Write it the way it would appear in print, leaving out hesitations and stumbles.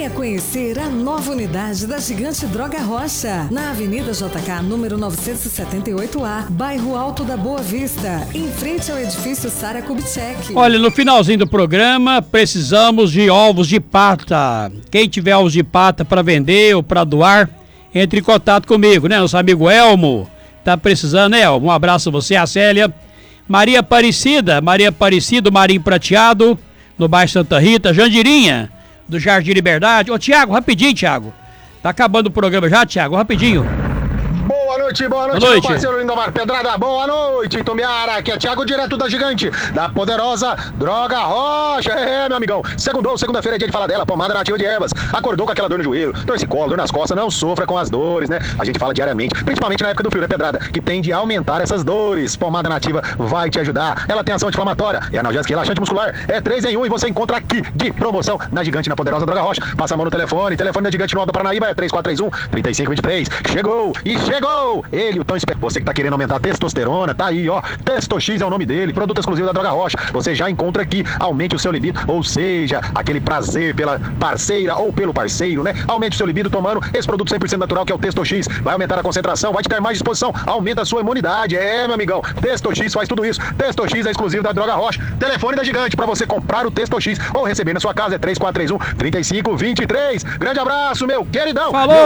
Venha conhecer a nova unidade da Gigante Droga Rocha, na Avenida JK, número 978A, bairro Alto da Boa Vista, em frente ao edifício Sara Kubitschek. Olha, no finalzinho do programa, precisamos de ovos de pata. Quem tiver ovos de pata para vender ou para doar, entre em contato comigo, né? Nosso amigo Elmo tá precisando, né, Elmo? Um abraço a você, a Célia. Maria Aparecida, Marinho Prateado, no bairro Santa Rita. Jandirinha, do Jardim Liberdade. Ô, Tiago, rapidinho, Tiago. Tá acabando o programa já, Tiago? Rapidinho. Boa noite, meu parceiro Lindomar Pedrada. Boa noite, Tumbiara. Aqui é Thiago, direto da Gigante, da poderosa Droga Rocha. Meu amigão. Segunda-feira é dia de falar dela. Pomada nativa de ervas. Acordou com aquela dor no joelho, torcicolo, dor nas costas. Não sofra com as dores, né? A gente fala diariamente, principalmente na época do frio, né, Pedrada? Que tende a aumentar essas dores. Pomada nativa vai te ajudar. Ela tem ação anti-inflamatória e analgésica e relaxante muscular. É 3 em 1 e você encontra aqui de promoção na Gigante, na poderosa Droga Rocha. Passa a mão no telefone. Telefone da Gigante no Alto do Paranaíba é 3431-3523. Chegou! Ele, o tão esperto. Você que tá querendo aumentar a testosterona, tá aí, ó. TestoX é o nome dele, produto exclusivo da Droga Rocha. Você já encontra aqui. Aumente o seu libido, ou seja, aquele prazer pela parceira ou pelo parceiro, né? Aumente o seu libido tomando esse produto 100% natural que é o TestoX. Vai aumentar a concentração, vai te dar mais disposição, aumenta a sua imunidade. Meu amigão, TestoX faz tudo isso. TestoX é exclusivo da Droga Rocha. Telefone da Gigante pra você comprar o TestoX ou receber na sua casa é 3431-3523. Grande abraço, meu queridão. Falou!